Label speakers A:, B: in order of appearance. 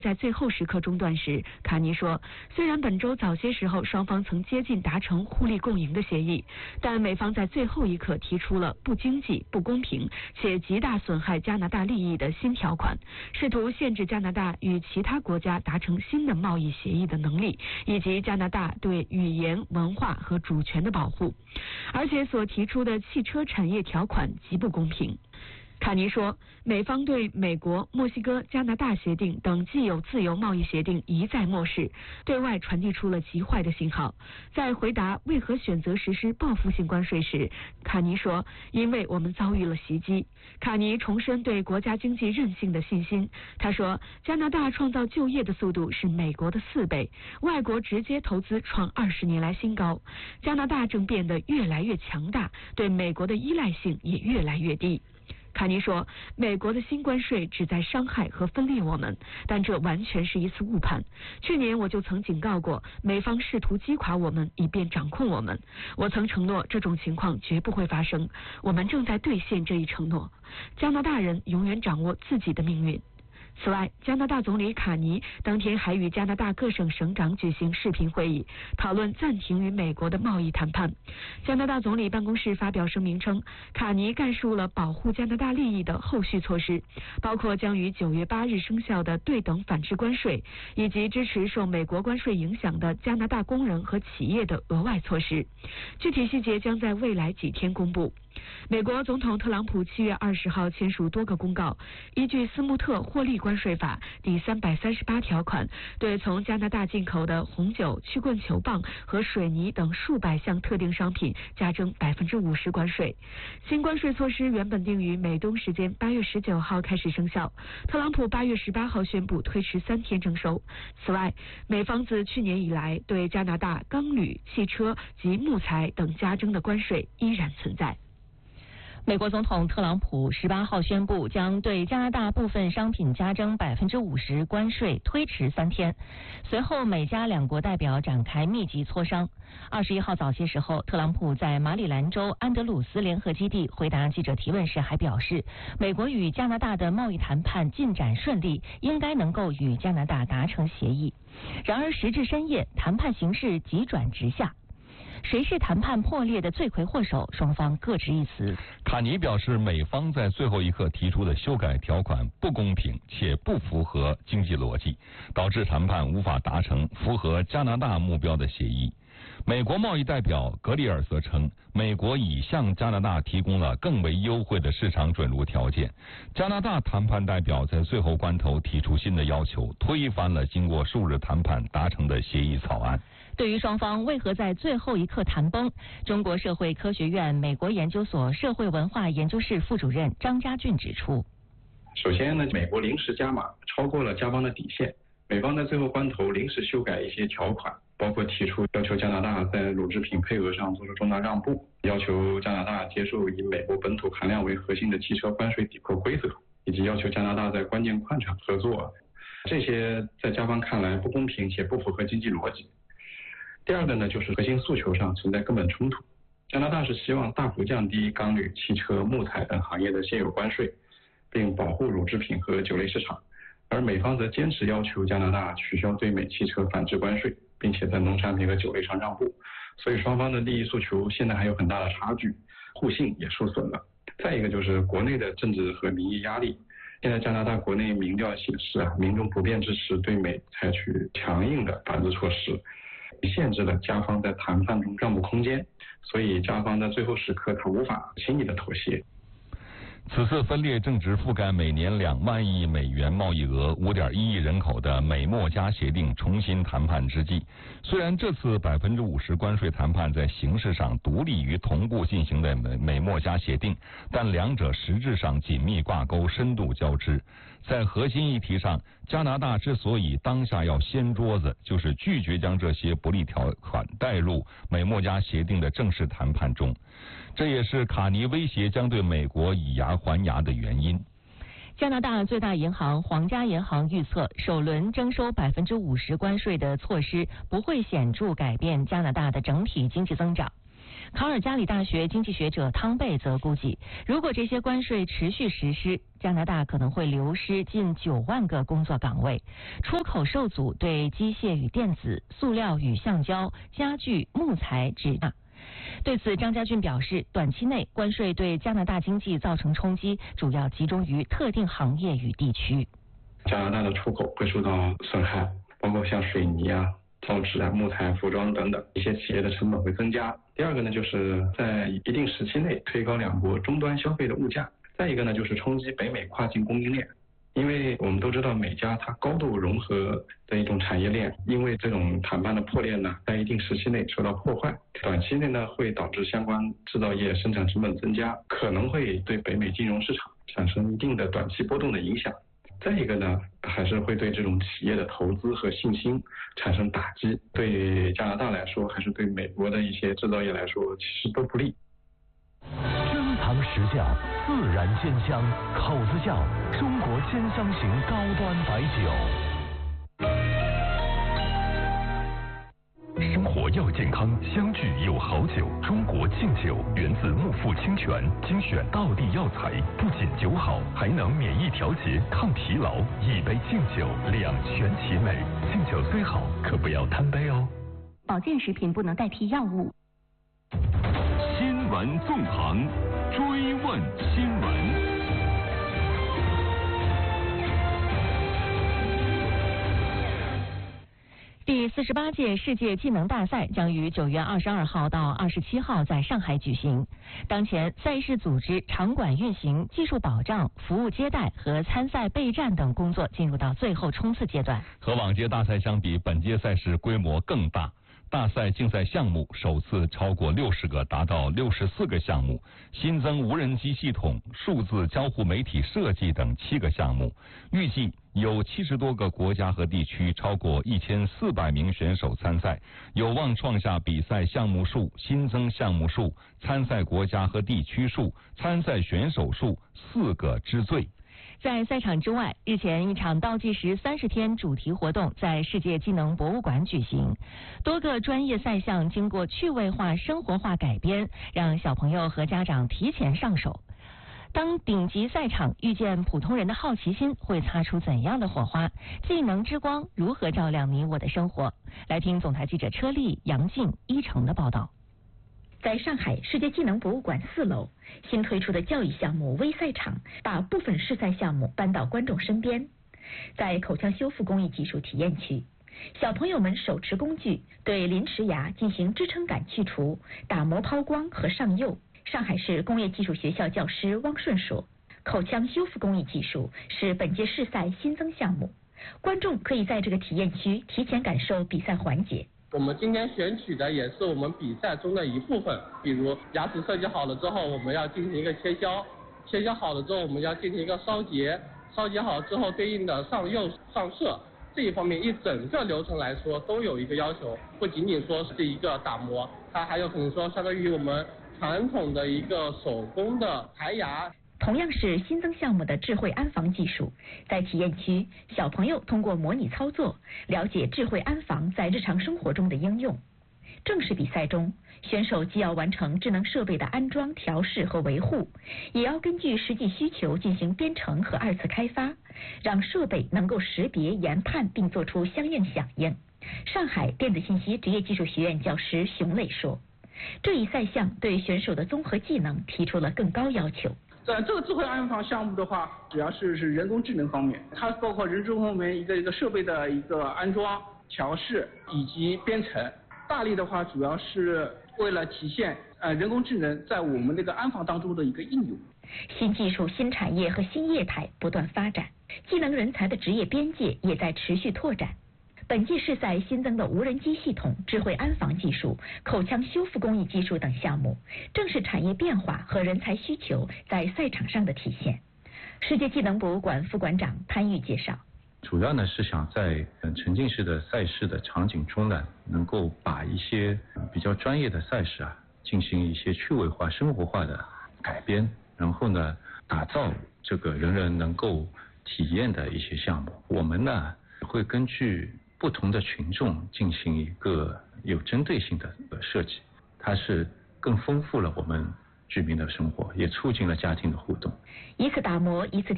A: 在最后时刻中断时，卡尼说，虽然本周早些时候双方曾接近达成互利共赢的协议，但美方在最后一刻提出了不经济、不公平且极大损害加拿大利益的新条款，试图限制加拿大与其他国家达成新的贸易协议的能力，以及加拿大对语言、文化和主权的保护，而且所提出的汽车产业条款极不公平。卡尼说，美方对美国、墨西哥、加拿大协定等既有自由贸易协定一再漠视，对外传递出了极坏的信号。在回答为何选择实施报复性关税时，卡尼说，因为我们遭遇了袭击。卡尼重申对国家经济韧性的信心。他说，加拿大创造就业的速度是美国的4倍，外国直接投资创20年来新高。加拿大正变得越来越强大，对美国的依赖性也越来越低。卡尼说，美国的新关税旨在伤害和分裂我们，但这完全是一次误判。去年我就曾警告过，美方试图击垮我们，以便掌控我们。我曾承诺这种情况绝不会发生，我们正在兑现这一承诺。加拿大人永远掌握自己的命运。此外，加拿大总理卡尼当天还与加拿大各省省长举行视频会议，讨论暂停与美国的贸易谈判。加拿大总理办公室发表声明称，卡尼概述了保护加拿大利益的后续措施，包括将于9月8日生效的对等反制关税，以及支持受美国关税影响的加拿大工人和企业的额外措施。具体细节将在未来几天公布。美国总统特朗普7月20号签署多个公告，依据斯穆特获利关税法第338条款，对从加拿大进口的红酒、曲棍球棒和水泥等数百项特定商品加征50%关税。新关税措施原本定于美东时间8月19号开始生效，特朗普8月18号宣布推迟3天征收。此外，美方自去年以来对加拿大钢铝、汽车及木材等加征的关税依然存在。
B: 美国总统特朗普18号宣布将对加拿大部分商品加征50%关税，推迟3天。随后，美加两国代表展开密集磋商。21号早些时候，特朗普在马里兰州安德鲁斯联合基地回答记者提问时还表示，美国与加拿大的贸易谈判进展顺利，应该能够与加拿大达成协议。然而，时至深夜，谈判形势急转直下。谁是谈判破裂的罪魁祸首？双方各执一词。
C: 卡尼表示，美方在最后一刻提出的修改条款不公平且不符合经济逻辑，导致谈判无法达成符合加拿大目标的协议。美国贸易代表格里尔则称，美国已向加拿大提供了更为优惠的市场准入条件。加拿大谈判代表在最后关头提出新的要求，推翻了经过数日谈判达成的协议草案。
B: 对于双方为何在最后一刻谈崩，中国社会科学院美国研究所社会文化研究室副主任张家俊指出，
D: 首先呢，美国临时加码超过了加方的底线，美方在最后关头临时修改一些条款，包括提出要求加拿大在乳制品配额上做出重大让步，要求加拿大接受以美国本土含量为核心的汽车关税抵扣规则，以及要求加拿大在关键矿产合作，这些在加方看来不公平且不符合经济逻辑。第二个呢，就是核心诉求上存在根本冲突。加拿大是希望大幅降低钢铝、汽车、木材等行业的现有关税，并保护乳制品和酒类市场，而美方则坚持要求加拿大取消对美汽车反制关税，并且在农产品和酒类上让步。所以双方的利益诉求现在还有很大的差距，互信也受损了。再一个就是国内的政治和民意压力。现在加拿大国内民调显示民众普遍支持对美采取强硬的反制措施，限制了加方在谈判中让步空间，所以加方在最后时刻他无法轻易的妥协。
C: 此次分裂正值覆盖每年2万亿美元贸易额、5.1亿人口的美墨加协定重新谈判之际。虽然这次50%关税谈判在形式上独立于同步进行的美墨加协定，但两者实质上紧密挂钩、深度交织。在核心议题上，加拿大之所以当下要掀桌子，就是拒绝将这些不利条款带入美墨加协定的正式谈判中。这也是卡尼威胁将对美国以牙还牙的原因。
B: 加拿大最大银行皇家银行预测，首轮征收50%关税的措施不会显著改变加拿大的整体经济增长。 卡尔加里大学经济学者汤贝则估计，如果这些关税持续实施，加拿大可能会流失近9万个工作岗位，出口受阻对机械与电子、塑料与橡胶、家具、木材、纸纳。对此，张家俊表示，短期内关税对加拿大经济造成冲击，主要集中于特定行业与地区。
D: 加拿大的出口会受到损害，包括像水泥啊、造纸啊、木材、服装等等一些企业的成本会增加。第二个呢，就是在一定时期内推高两国终端消费的物价。再一个呢，就是冲击北美跨境供应链。因为我们都知道美加它高度融合的一种产业链，因为这种谈判的破裂呢，在一定时期内受到破坏，短期内呢会导致相关制造业生产成本增加，可能会对北美金融市场产生一定的短期波动的影响。再一个呢，还是会对这种企业的投资和信心产生打击，对加拿大来说，还是对美国的一些制造业来说，其实都不利。
E: 珍藏实窖，自然鲜香，口子窖，中国鲜香型高端白酒。生活要健康，相聚有好酒。中国劲酒源自木富清泉，精选道地药材，不仅酒好，还能免疫调节、抗疲劳。一杯劲酒，两全其美。劲酒虽好，可不要贪杯哦。
F: 保健食品不能代替药物。
E: 新闻纵横，追问新闻。
B: 第48届世界技能大赛将于9月22号到27号在上海举行。当前，赛事组织、场馆运行、技术保障、服务接待和参赛备战等工作进入到最后冲刺阶段。
C: 和往届大赛相比，本届赛事规模更大。大赛竞赛项目首次超过60个，达到64个项目，新增无人机系统、数字交互媒体设计等7个项目。预计有70多个国家和地区，超过1400名选手参赛，有望创下比赛项目数、新增项目数、参赛国家和地区数、参赛选手数4个之最。
B: 在赛场之外，日前一场倒计时30天主题活动在世界技能博物馆举行，多个专业赛项经过趣味化、生活化改编，让小朋友和家长提前上手。当顶级赛场遇见普通人的好奇心，会擦出怎样的火花？技能之光如何照亮你我的生活？来听总台记者车丽、杨静、一成的报道。
F: 在上海世界技能博物馆4楼，新推出的教育项目微赛场把部分试赛项目搬到观众身边。在口腔修复工艺技术体验区，小朋友们手持工具对临池牙进行支撑杆去除、打磨抛光和上釉。上海市工业技术学校教师汪顺说，口腔修复工艺技术是本届试赛新增项目，观众可以在这个体验区提前感受比赛环节。
G: 我们今天选取的也是我们比赛中的一部分，比如牙齿设计好了之后，我们要进行一个切削，切削好了之后，我们要进行一个烧结，烧结好之后对应的上釉、上色，这一方面一整个流程来说都有一个要求，不仅仅说是一个打磨，它还有可能说相当于我们传统的一个手工的排牙。
F: 同样是新增项目的智慧安防技术，在体验区，小朋友通过模拟操作，了解智慧安防在日常生活中的应用。正式比赛中，选手既要完成智能设备的安装、调试和维护，也要根据实际需求进行编程和2次开发，让设备能够识别、研判并做出相应响应。上海电子信息职业技术学院教师熊磊说，这一赛项对选手的综合技能提出了更高要求。
H: 这个智慧安防项目的话，主要是人工智能方面，它包括人工方面一个设备的一个安装、调试以及编程。大力的话，主要是为了体现人工智能在我们这个安防当中的一个应用。
F: 新技术、新产业和新业态不断发展，技能人才的职业边界也在持续拓展。本届试赛新增的无人机系统、智慧安防技术、口腔修复工艺技术等项目，正是产业变化和人才需求在赛场上的体现。世界技能博物馆副馆长潘玉介绍，
I: 主要呢是想在沉浸式的赛事的场景中呢，能够把一些比较专业的赛事进行一些趣味化、生活化的改编，然后呢打造这个人人能够体验的一些项目。我们呢会根据不同的群众进行一个有针对性的设计，它是更丰富了我们居民的生活，也促进了家庭的互动。
F: 以此打磨，以此